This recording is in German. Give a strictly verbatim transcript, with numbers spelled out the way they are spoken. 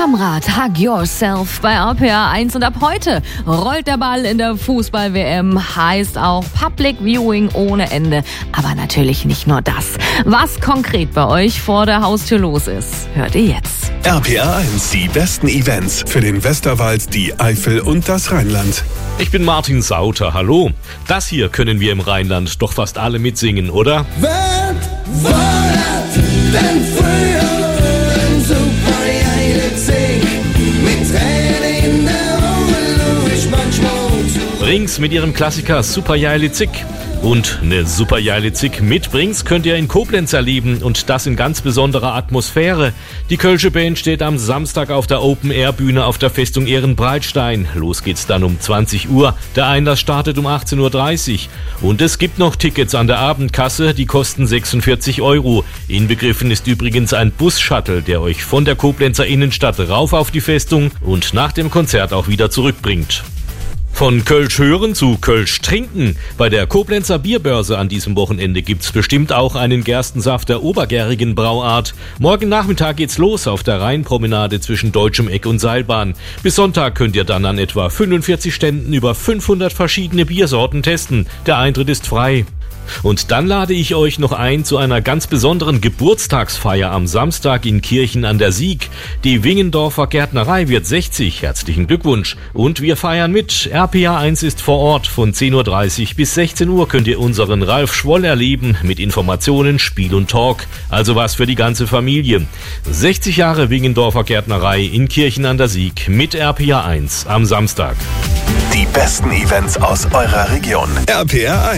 Amrad, Hug Yourself bei R P R eins und ab heute rollt der Ball in der Fußball-W M, heißt auch Public Viewing ohne Ende. Aber natürlich nicht nur das. Was konkret bei euch vor der Haustür los ist, hört ihr jetzt. R P R eins, die besten Events für den Westerwald, die Eifel und das Rheinland. Ich bin Martin Sauter, hallo. Das hier können wir im Rheinland doch fast alle mitsingen, oder? Was war das denn früher? Ein supergeile Zing mit Tränen in der Augen, wo ich manchmal Brings mit ihrem Klassiker Supergeile Zick. Und eine supergeile Zick mit Brings könnt ihr in Koblenz erleben und das in ganz besonderer Atmosphäre. Die Kölsche Band steht am Samstag auf der Open-Air-Bühne auf der Festung Ehrenbreitstein. Los geht's dann um zwanzig Uhr. Der Einlass startet um achtzehn Uhr dreißig. Und es gibt noch Tickets an der Abendkasse, die kosten sechsundvierzig Euro. Inbegriffen ist übrigens ein Bus-Shuttle, der euch von der Koblenzer Innenstadt rauf auf die Festung und nach dem Konzert auch wieder zurückbringt. Von Kölsch hören zu Kölsch trinken. Bei der Koblenzer Bierbörse an diesem Wochenende gibt's bestimmt auch einen Gerstensaft der obergärigen Brauart. Morgen Nachmittag geht's los auf der Rheinpromenade zwischen Deutschem Eck und Seilbahn. Bis Sonntag könnt ihr dann an etwa fünfundvierzig Ständen über fünfhundert verschiedene Biersorten testen. Der Eintritt ist frei. Und dann lade ich euch noch ein zu einer ganz besonderen Geburtstagsfeier am Samstag in Kirchen an der Sieg. Die Wingendorfer Gärtnerei wird sechzig. Herzlichen Glückwunsch. Und wir feiern mit. R P R eins ist vor Ort. Von zehn Uhr dreißig bis sechzehn Uhr könnt ihr unseren Ralf Schwoll erleben mit Informationen, Spiel und Talk. Also was für die ganze Familie. sechzig Jahre Wingendorfer Gärtnerei in Kirchen an der Sieg mit R P R eins am Samstag. Die besten Events aus eurer Region. R P R eins.